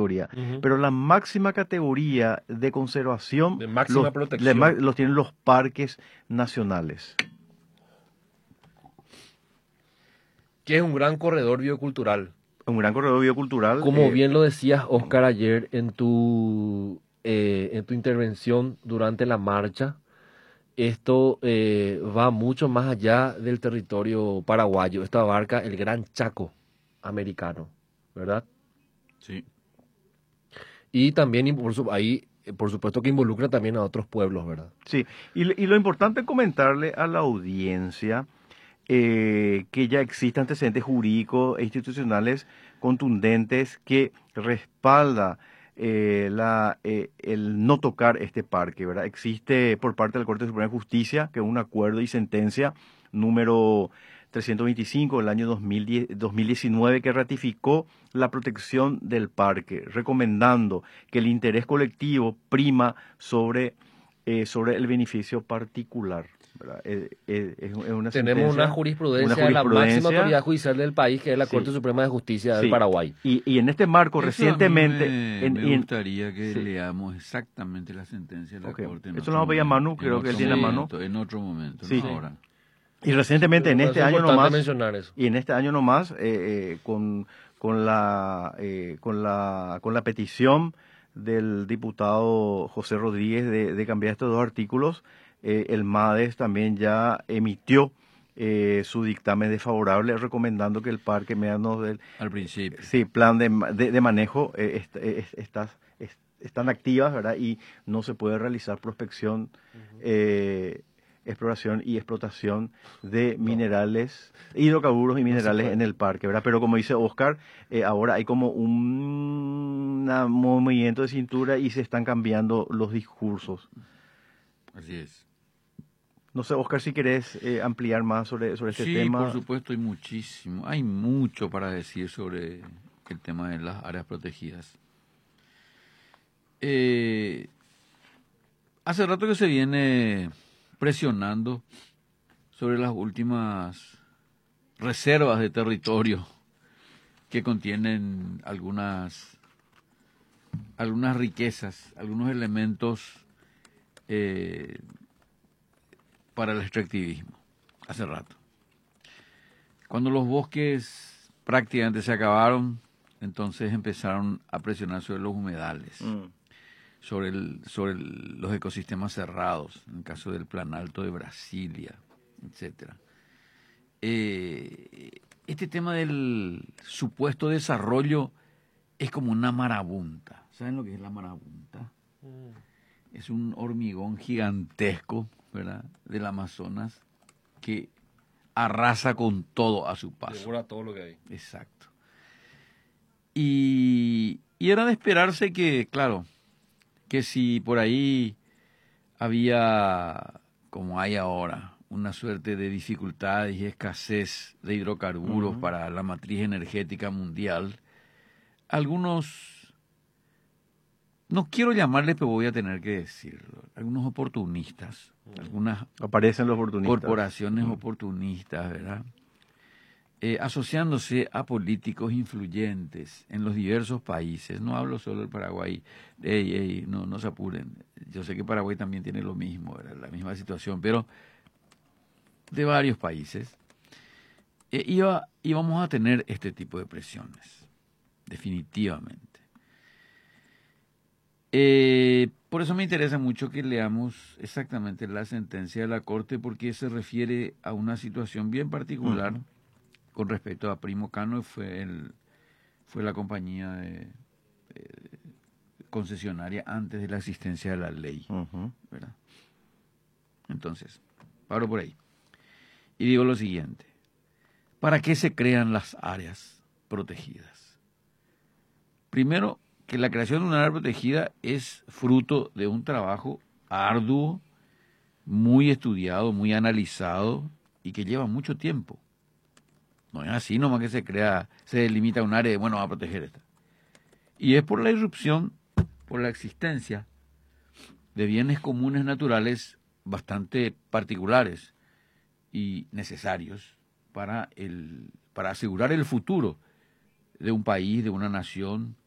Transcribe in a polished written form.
categoría. Ujú. Pero la máxima categoría de conservación De máxima los, protección. los tienen los parques nacionales. Que es un gran corredor biocultural. Un gran corredor biocultural. Como bien lo decías, Oscar, ayer en tu intervención durante la marcha, esto va mucho más allá del territorio paraguayo. Esto abarca el Gran Chaco americano, ¿verdad? Sí. Y también ahí, por supuesto que involucra también a otros pueblos, ¿verdad? Sí, y lo importante es comentarle a la audiencia que ya existen antecedentes jurídicos e institucionales contundentes que respalda el no tocar este parque, ¿verdad? Existe por parte de la Corte Suprema de Justicia que un acuerdo y sentencia número 325 del año 2019 que ratificó la protección del parque, recomendando que el interés colectivo prima sobre el beneficio particular, ¿verdad? Es una Tenemos una jurisprudencia de la máxima autoridad judicial del país, que es la Corte Suprema de Justicia del Paraguay. Y en este marco, Eso recientemente... me gustaría que leamos exactamente la sentencia de la Corte. Eso lo vamos a pedir a Manu, creo que él tiene a mano. En otro momento, sí. no ahora. Y recientemente, en este año nomás... mencionar eso. Y en este año nomás, con la petición del diputado José Rodríguez de cambiar estos dos artículos, el MADES también ya emitió su dictamen desfavorable recomendando que el parque mediano del al principio plan de manejo están activas, ¿verdad? Y no se puede realizar prospección, exploración y explotación de minerales, hidrocarburos y minerales en el parque, ¿verdad? Pero como dice Oscar, ahora hay como un movimiento de cintura y se están cambiando los discursos. Así es. No sé, Oscar, si querés ampliar más sobre este tema. Sí, por supuesto, hay mucho para decir sobre el tema de las áreas protegidas. Hace rato que se viene presionando sobre las últimas reservas de territorio que contienen algunas riquezas, algunos elementos para el extractivismo. Hace rato. Cuando los bosques prácticamente se acabaron, entonces empezaron a presionar sobre los humedales. Sobre los ecosistemas cerrados, en el caso del Planalto de Brasilia, etcétera. Este tema del supuesto desarrollo es como una marabunta. ¿Saben lo que es la marabunta? Es un hormigón gigantesco, ¿verdad?, del Amazonas que arrasa con todo a su paso. Devora todo lo que hay. Exacto. Y era de esperarse que, claro, que si por ahí había, como hay ahora, una suerte de dificultades y escasez de hidrocarburos para la matriz energética mundial, algunos, no quiero llamarles, pero voy a tener que decirlo, algunos oportunistas, algunas aparecen los oportunistas, corporaciones oportunistas, ¿verdad?, asociándose a políticos influyentes en los diversos países. No hablo solo del Paraguay. No se apuren. Yo sé que Paraguay también tiene lo mismo, ¿verdad?, la misma situación, pero de varios países íbamos a tener este tipo de presiones, definitivamente. Por eso me interesa mucho que leamos exactamente la sentencia de la Corte, porque se refiere a una situación bien particular con respecto a Primo Cano. Fue la compañía concesionaria antes de la existencia de la ley, ¿verdad? Entonces, paro por ahí y digo lo siguiente: ¿para qué se crean las áreas protegidas? Primero, que la creación de una área protegida es fruto de un trabajo arduo, muy estudiado, muy analizado y que lleva mucho tiempo. No es así nomás que se delimita un área de, bueno, vamos a proteger esta. Y es por la irrupción, por la existencia de bienes comunes naturales bastante particulares y necesarios para asegurar el futuro de un país, de una nación,